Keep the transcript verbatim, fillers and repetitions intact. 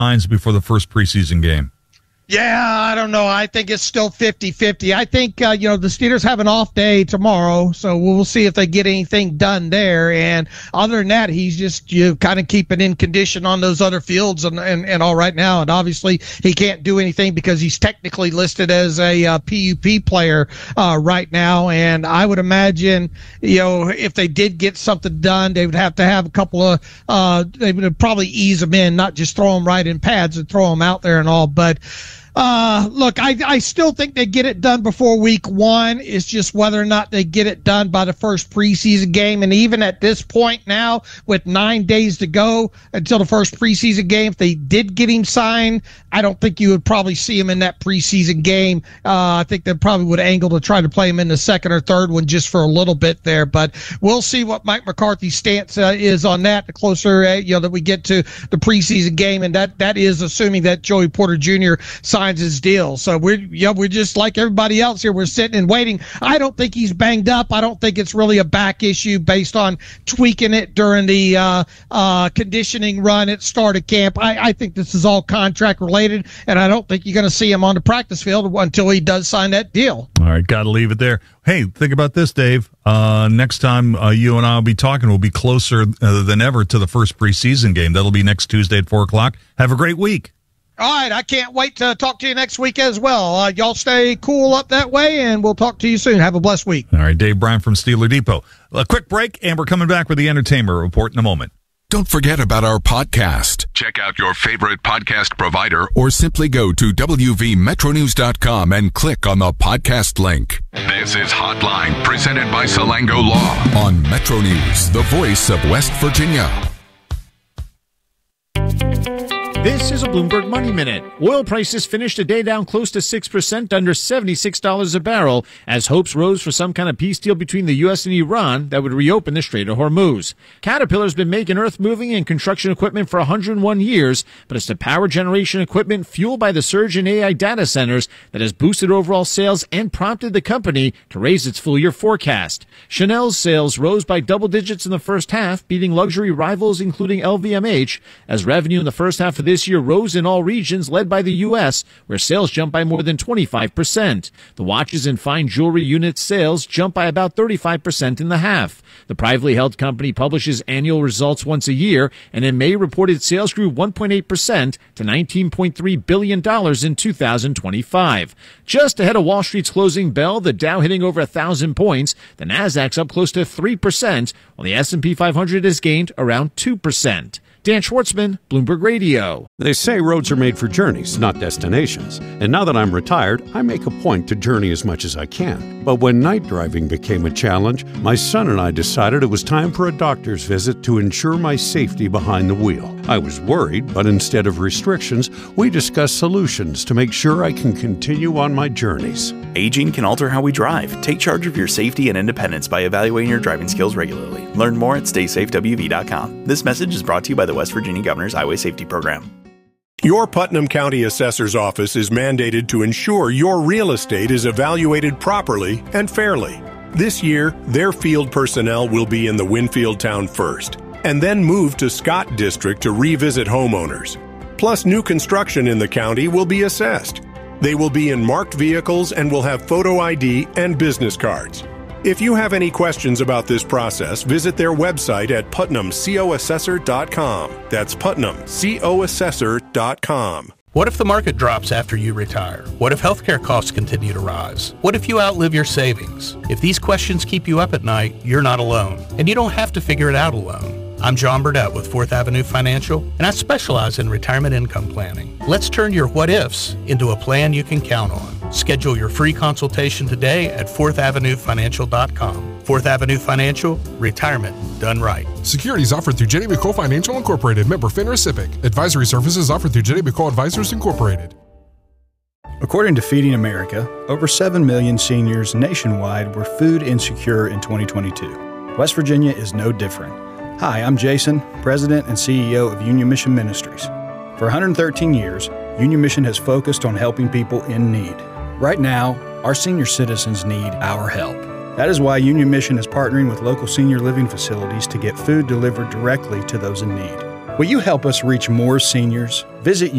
Hines before the first preseason game? Yeah, I don't know. I think it's still fifty-fifty. I think, uh, you know, the Steelers have an off day tomorrow, so we'll see if they get anything done there. And other than that, he's just, you know, kind of keeping in condition on those other fields and, and, and all right now. And obviously, he can't do anything because he's technically listed as a uh, P U P player uh, right now. And I would imagine, you know, if they did get something done, they would have to have a couple of, uh, they would probably ease them in, not just throw them right in pads and throw them out there and all. But Uh, look, I, I still think they get it done before week one. It's just whether or not they get it done by the first preseason game. And even at this point now, with nine days to go until the first preseason game, if they did get him signed, I don't think you would probably see him in that preseason game. Uh, I think they probably would angle to try to play him in the second or third one just for a little bit there. But we'll see what Mike McCarthy's stance uh, is on that the closer, uh, you know, that we get to the preseason game. And that, that is assuming that Joey Porter Junior signs his deal. So we're, yeah, we're just like everybody else here. We're sitting and waiting. I don't think he's banged up. I don't think it's really a back issue based on tweaking it during the uh, uh, conditioning run at start of camp. I, I think this is all contract related, and I don't think you're going to see him on the practice field until he does sign that deal. All right, got to leave it there. Hey, think about this, Dave. Uh, next time uh, you and I will be talking, we'll be closer uh, than ever to the first preseason game. That'll be next Tuesday at four o'clock. Have a great week. All right, I can't wait to talk to you next week as well. Uh, y'all stay cool up that way, and we'll talk to you soon. Have a blessed week. All right, Dave Brown from Steeler Depot. A quick break, and we're coming back with the Entertainment Report in a moment. Don't forget about our podcast. Check out your favorite podcast provider or simply go to W V Metro News dot com and click on the podcast link. This is Hotline, presented by Salango Law on Metro News, the voice of West Virginia. This is a Bloomberg Money Minute. Oil prices finished a day down close to six percent, under seventy-six dollars a barrel, as hopes rose for some kind of peace deal between the U S and Iran that would reopen the Strait of Hormuz. Caterpillar's been making earth-moving and construction equipment for one hundred one years, but it's the power generation equipment fueled by the surge in A I data centers that has boosted overall sales and prompted the company to raise its full-year forecast. Chanel's sales rose by double digits in the first half, beating luxury rivals including L V M H, as revenue in the first half of the this year rose in all regions, led by the U S, where sales jumped by more than twenty-five percent. The watches and fine jewelry unit sales jumped by about thirty-five percent in the half. The privately held company publishes annual results once a year, and in May reported sales grew one point eight percent to nineteen point three billion dollars in two thousand twenty-five. Just ahead of Wall Street's closing bell, the Dow hitting over one thousand points, the Nasdaq's up close to three percent, while the S and P five hundred has gained around two percent. Dan Schwartzman, Bloomberg Radio. They say roads are made for journeys, not destinations. And now that I'm retired, I make a point to journey as much as I can. But when night driving became a challenge, my son and I decided it was time for a doctor's visit to ensure my safety behind the wheel. I was worried, but instead of restrictions, we discussed solutions to make sure I can continue on my journeys. Aging can alter how we drive. Take charge of your safety and independence by evaluating your driving skills regularly. Learn more at stay safe W V dot com. This message is brought to you by the West Virginia Governor's Highway Safety Program. Your Putnam County Assessor's Office is mandated to ensure your real estate is evaluated properly and fairly. This year, their field personnel will be in the Winfield town first, and then move to Scott District to revisit homeowners. Plus, new construction in the county will be assessed. They will be in marked vehicles and will have photo I D and business cards. If you have any questions about this process, visit their website at putnam co assessor dot com. That's putnam co assessor dot com. What if the market drops after you retire? What if healthcare costs continue to rise? What if you outlive your savings? If these questions keep you up at night, you're not alone, and you don't have to figure it out alone. I'm John Burdett with Fourth Avenue Financial, and I specialize in retirement income planning. Let's turn your what-ifs into a plan you can count on. Schedule your free consultation today at fourth avenue financial dot com. Fourth Avenue Financial, retirement done right. Securities offered through Jenny McCole Financial Incorporated, member FINRA SIPC. Advisory services offered through Jenny McCole Advisors Incorporated. According to Feeding America, over seven million seniors nationwide were food insecure in twenty twenty-two. West Virginia is no different. Hi, I'm Jason, President and C E O of Union Mission Ministries. For one hundred thirteen years, Union Mission has focused on helping people in need. Right now, our senior citizens need our help. That is why Union Mission is partnering with local senior living facilities to get food delivered directly to those in need. Will you help us reach more seniors? Visit